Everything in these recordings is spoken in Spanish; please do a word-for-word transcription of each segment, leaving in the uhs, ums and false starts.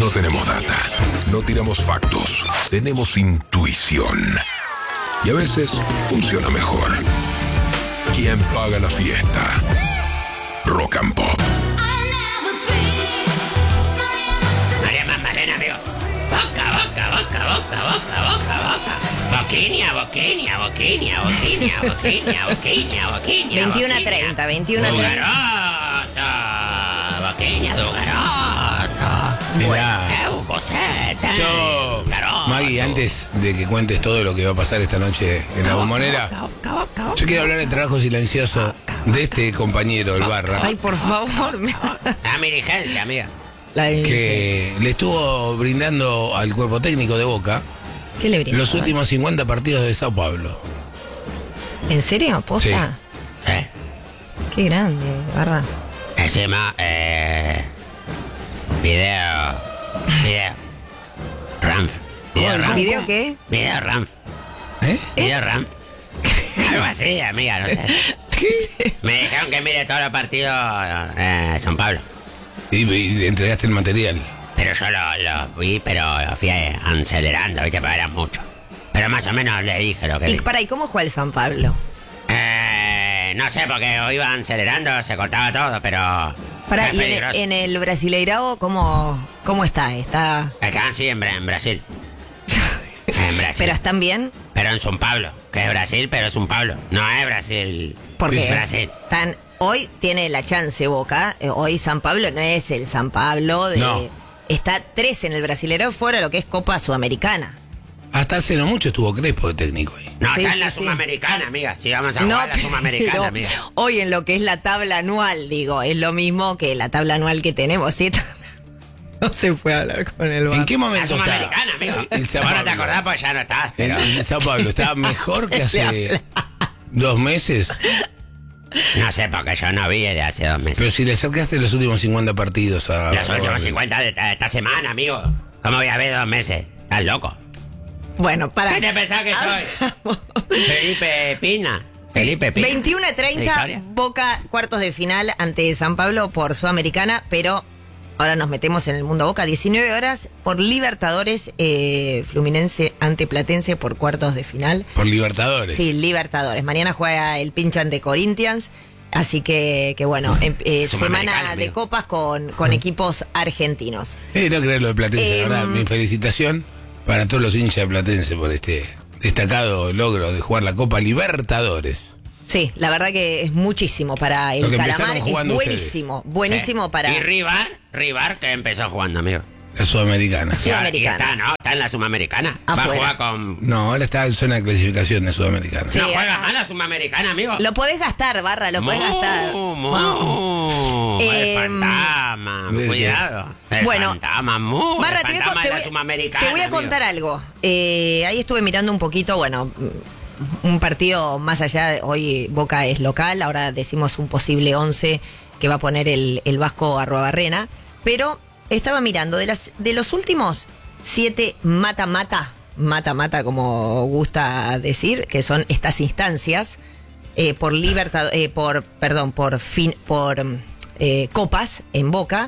No tenemos data, no tiramos factos, tenemos intuición. Y a veces funciona mejor. ¿Quién paga la fiesta? Rock and Pop. María Magdalena, amigo. Boca, boca, boca, boca, boca, boca, boca. Boquinia, boquinia, boquinia, boquinia, boquinia, boquinia, boquinia. veintiuno a treinta, veintiuno a treinta. Dugaroto, boquinia, dugaroto. Mirá. Eu, boceta. Yo, Dugaroto. Maggie, antes de que cuentes todo lo que va a pasar esta noche en la Bombonera, yo quiero hablar del trabajo silencioso de este compañero, el Barra, Ay, por favor. me- La dirigencia, amiga. La- que le estuvo brindando al cuerpo técnico de Boca ¿Qué le brinda? los últimos cincuenta partidos de Sao Paulo. ¿En serio? ¿Posta? ¿Eh? Qué grande, Barra. Encima, eh. Video. Video. Ramf. Video Joder, Ramf. ¿Video qué? Video Ramf. ¿Eh? Video Ramf. Algo así, amiga, no sé. Me dijeron que mire todos los partidos eh, de San Pablo. Y, y le entregaste el material. Pero yo lo, lo vi, pero lo fui acelerando, viste, para era mucho. Pero más o menos le dije lo que Y vi. para, ¿y cómo juega el San Pablo? Eh, no sé, porque iba acelerando, se cortaba todo, pero... Para, es y en, peligroso. en el Brasileirao, ¿cómo, cómo está? ¿Está? Acá sí, en, Bra- en Brasil. En Brasil. ¿Pero están bien? Pero en São Paulo, que es Brasil, pero es un Pablo. No es Brasil. Porque Es Brasil. están, hoy tiene la chance Boca. eh, Hoy San Pablo no es el San Pablo de. No. Está tres en el Brasileirao fuera de lo que es Copa Sudamericana. Hasta hace no mucho estuvo Crespo de técnico ahí. No, Sí, está sí, en la sí. Sudamericana, amiga. Si vamos a jugar la Sudamericana, pero amiga. hoy en lo que es la tabla anual, digo, es lo mismo que la tabla anual que tenemos, ¿sí? No se puede hablar con el ¿En qué La momento está? Sudamericana, amigo. El Sao Ahora te Paulo. acordás porque ya no estás, El, pero... el Sao Paulo está mejor que hace dos meses. No sé, porque yo no vi de hace dos meses. Pero si le acercaste los últimos cincuenta partidos a... Los últimos a- cincuenta de esta, esta semana, amigo. ¿Cómo voy a ver dos meses? ¿Estás loco? Bueno, para. ¿Qué te pensás que soy? Felipe Pina. Felipe Pina. veintiuno a treinta, Victoria. Boca cuartos de final ante San Pablo por Sudamericana, pero ahora nos metemos en el mundo Boca. diecinueve horas por Libertadores, eh, Fluminense ante Platense por cuartos de final. Por Libertadores. Sí, Libertadores. Mañana juega el pincha ante Corinthians. Así que, que bueno, em- eh, Sudamericana, semana de amigo. copas con, con equipos argentinos. Eh, no creer lo de Platense, Em, la verdad, mi felicitación para todos los hinchas de Platense por este destacado logro de jugar la Copa Libertadores. Sí, la verdad que es muchísimo para Lo el que Calamar. empezaron Es jugando buenísimo, buenísimo Sí. para... Y Rivar, Rivar que empezó jugando, amigo. La Sudamericana. Sí. Y ahora- y Sudamericana. está, ¿no? Está en la Sudamericana. Va a Afuera. jugar con... No, ahora está en zona de clasificación de Sudamericana. Sí. ¿No juega acá. más la Sudamericana, amigo? Lo podés gastar, Barra, lo podés Mu, gastar. mu. El Em, fantasma, ¿de qué? cuidado. El Bueno, fantasma, mu. Barra, el te voy, a, fantasma te de la voy- Sudamericana. te voy a amigo. contar algo. Eh, ahí estuve mirando un poquito, bueno, un partido más allá, de- hoy Boca es local, ahora decimos un posible once que va a poner el, el Vasco Arruabarrena, pero estaba mirando, de, las, de los últimos siete mata-mata, mata-mata como gusta decir, que son estas instancias, eh, por libertad, eh, por, perdón, por fin, por eh, copas en Boca.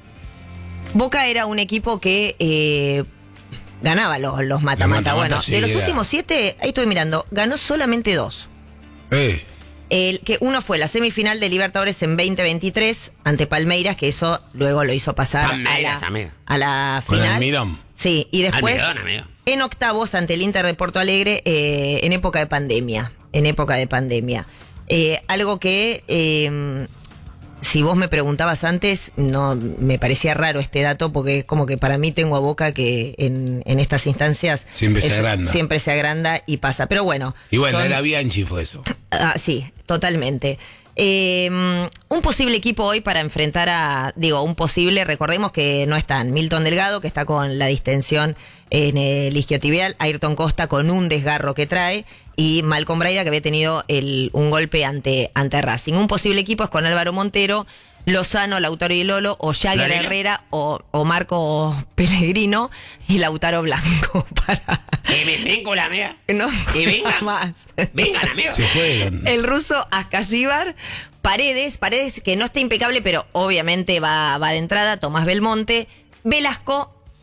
Boca era un equipo que eh, ganaba los, los mata-mata. mata-mata, Bueno, sí, de los era. últimos siete, ahí estoy mirando, ganó solamente dos. Eh, El que uno fue la semifinal de Libertadores en veinte veintitrés ante Palmeiras, que eso luego lo hizo pasar Palmeiras, a, amigo. la, a la con final. Almirón. Sí, y después Almidón, amigo. en octavos ante el Inter de Porto Alegre eh, en época de pandemia. En época de pandemia. Eh, algo que, eh, si vos me preguntabas antes, no me parecía raro este dato, porque es como que para mí tengo a Boca que en, en estas instancias Siempre se es- agranda. siempre se agranda y pasa. Pero bueno. Y bueno, son- era Bianchi fue eso. Ah, sí, totalmente. Eh, un posible equipo hoy para enfrentar a, digo, un posible, recordemos que no están Milton Delgado, que está con la distensión en el isquiotibial, Ayrton Costa con un desgarro que trae, y Malcom Braida, que había tenido el, un golpe ante, ante Racing. Un posible equipo es con Álvaro Montero, Lozano, Lautaro y Lolo, o Jagger ¿Lolilo? Herrera, o, o Marco Pellegrino, y Lautaro Blanco para... Y mis vínculos, amiga. No, Y venga. más. Vengan, amigo. Se fueron. El ruso Ascasíbar, Paredes, Paredes que no está impecable, pero obviamente va, va de entrada, Tomás Belmonte, Velasco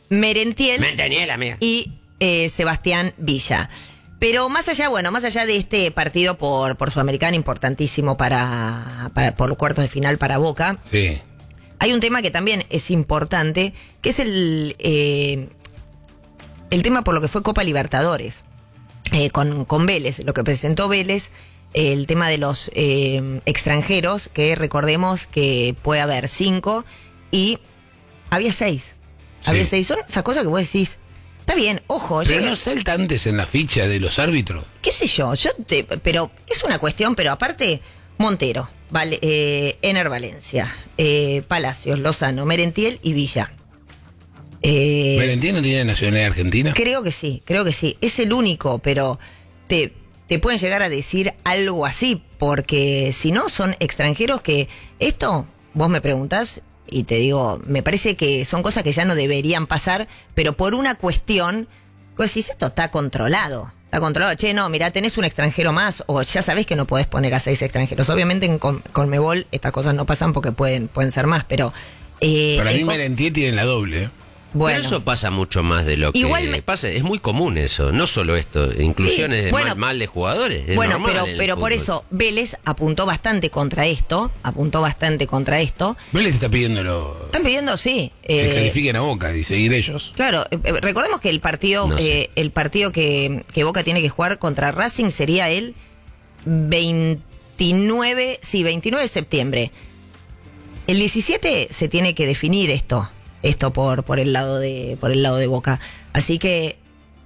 Merentiel Merentiel, amiga. y eh, Sebastián Villa. Pero más allá, bueno, más allá de este partido por, por Sudamericana importantísimo para, para por los cuartos de final para Boca, Sí. hay un tema que también es importante, que es el, eh, el tema por lo que fue Copa Libertadores, eh, con, con Vélez, lo que presentó Vélez, eh, el tema de los eh, extranjeros, que recordemos que puede haber cinco y había seis. Sí. Había seis. Son esas cosas que vos decís, está bien, ojo. Pero yo- no salta antes en la ficha de los árbitros. qué sé yo, yo te- pero es una cuestión, pero aparte, Montero, vale, eh, Ener Valencia, eh, Palacios, Lozano, Merentiel y Villa. Eh, ¿Merentiel no tiene nacionalidad argentina? creo que sí, creo que sí. Es el único, pero te, te pueden llegar a decir algo así, porque si no son extranjeros que esto, vos me preguntás y te digo, me parece que son cosas que ya no deberían pasar, pero por una cuestión, vos decís, esto está controlado. Está controlado. Che, no, mira, tenés un extranjero más o ya sabés que no podés poner a seis extranjeros. Obviamente en Con- Conmebol estas cosas no pasan porque pueden, pueden ser más, pero... Eh, Para en mí Co- Merentiel tiene la doble. ¿eh? bueno, Pero eso pasa mucho más de lo que Igual me- pasa. Es muy común eso. No solo esto. Inclusiones Sí, de bueno, mal, mal de jugadores. Es bueno, normal pero, en el pero por fútbol. eso Vélez apuntó bastante contra esto, apuntó bastante contra esto. Vélez está pidiéndolo Están pidiendo, sí. que eh, califiquen a Boca y seguir ellos. Claro, eh, eh, recordemos que el partido, No sé. eh, el partido que, que Boca tiene que jugar contra Racing sería el veintinueve, sí, veintinueve de septiembre. El diecisiete se tiene que definir esto, esto por, por el lado de, por el lado de Boca. Así que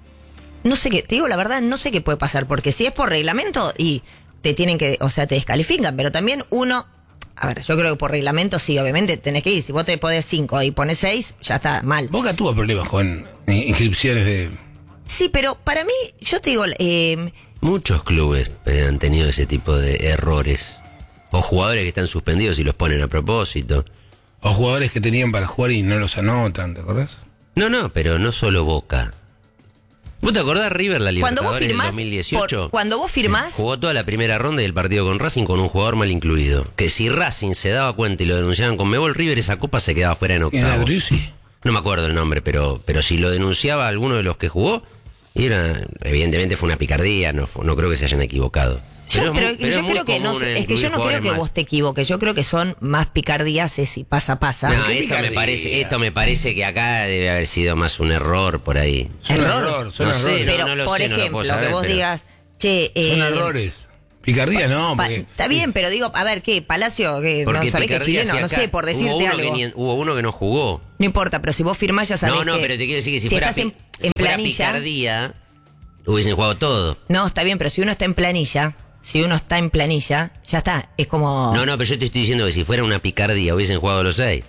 no sé qué, te digo la verdad, no sé qué puede pasar, porque si es por reglamento y te tienen que, o sea, te descalifican, pero también uno, a ver, yo creo que por reglamento sí, obviamente tenés que ir, si vos te podés cinco y pones seis, ya está mal. Boca tuvo problemas con inscripciones de... Sí, pero para mí, yo te digo, eh, Muchos clubes eh, han tenido ese tipo de errores. O jugadores que están suspendidos y los ponen a propósito. O jugadores que tenían para jugar y no los anotan, ¿te acordás? No, no, pero no solo Boca. ¿Vos te acordás River la cuando vos Libertadores del firmás, dos mil dieciocho? por- cuando vos firmás, Jugó toda la primera ronda del partido con Racing con un jugador mal incluido. Que si Racing se daba cuenta y lo denunciaban con Mebol, River esa copa se quedaba fuera en ¿Quién era octavos. Driussi? No me acuerdo el nombre, pero, pero si lo denunciaba alguno de los que jugó, y era, evidentemente fue una picardía, no, fu- no creo que se hayan equivocado. yo, es pero, muy- pero yo es muy creo que no, común sé, en es que yo no creo jugadores que mal. vos te equivoques, yo creo que son más picardías si pasa, pasa. No, ¿Qué esto me, picardía? parece, esto me parece que acá debe haber sido más un error por ahí. Son Error. error, son No sé, errores. no, pero, no lo por sé, no lo ejemplo, puedo saber, que vos pero- digas, che, eh, Son errores. Picardía no, pa- porque... está bien, pero digo, a ver, ¿qué? Palacio, que no Porque sabés que es picardía, chileno, si no acá sé, por hubo decirte uno algo. que ni- hubo uno que no jugó. No importa, pero si vos firmás ya sabés No, no, que pero te quiero decir que si, si fuera, estás en, pi- en si fuera planilla, picardía, hubiesen jugado todo. no, está bien, pero si uno está en planilla, si uno está en planilla, ya está, es como... No, no, pero yo te estoy diciendo que si fuera una picardía hubiesen jugado los seis.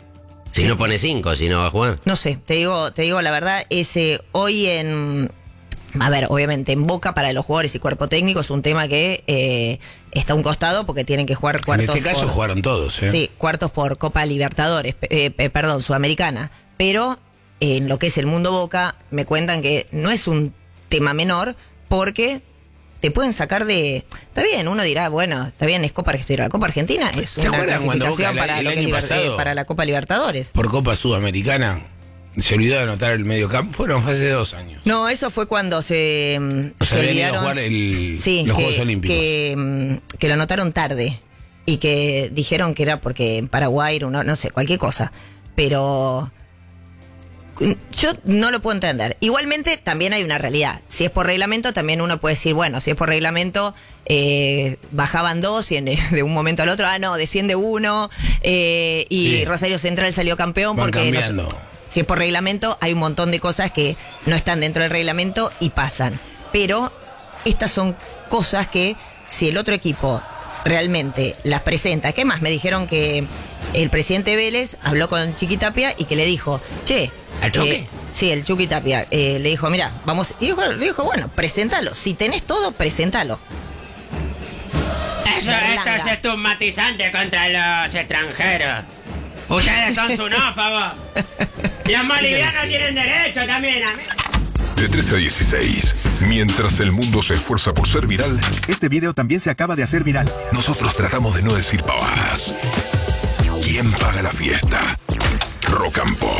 Si no pone cinco, si no va a jugar. No sé, te digo, te digo la verdad, ese hoy en... A ver, obviamente en Boca para los jugadores y cuerpo técnico es un tema que eh, está a un costado porque tienen que jugar En cuartos este caso por, jugaron todos, ¿eh? sí, cuartos por Copa Libertadores, eh, eh, perdón, Sudamericana. Pero en lo que es el mundo Boca me cuentan que no es un tema menor porque te pueden sacar de... Está bien, uno dirá, bueno, está bien, es Copa Argentina. La Copa Argentina es ¿Se una acuerdan cuando Boca clasificación el- para, el lo que es año liber- pasado? eh, para la Copa Libertadores. Por Copa Sudamericana, se olvidó de anotar el medio campo. Fueron hace dos años. No, eso fue cuando se, mm, O sea, se habían ido a olvidaron- jugar el- Sí, los que, Juegos Olímpicos. Que, mm, que lo anotaron tarde y que dijeron que era porque en Paraguay, era uno- no sé, cualquier cosa. Pero mm, yo no lo puedo entender. Igualmente, también hay una realidad. Si es por reglamento, también uno puede decir, bueno, si es por reglamento, eh, bajaban dos y en- de un momento al otro, ah, no, desciende uno eh, y Sí. Rosario Central salió campeón Van porque... no sé- cambiando. si es por reglamento, hay un montón de cosas que no están dentro del reglamento y pasan. Pero estas son cosas que si el otro equipo realmente las presenta, ¿qué más? Me dijeron que el presidente Vélez habló con Chiqui Tapia y que le dijo, che... ¿Al Chucky? eh, sí, el Chucky Tapia. eh, le dijo, mira, vamos... Y dijo, le dijo, bueno, preséntalo. Si tenés todo, preséntalo. Eso, esto es estigmatizante contra los extranjeros. Ustedes son xenófobos. Los bolivianos tienen derecho también a... De trece a dieciséis, mientras el mundo se esfuerza por ser viral, Este video también se acaba de hacer viral. nosotros tratamos de no decir pavadas. ¿Quién paga la fiesta? Rock and Pop.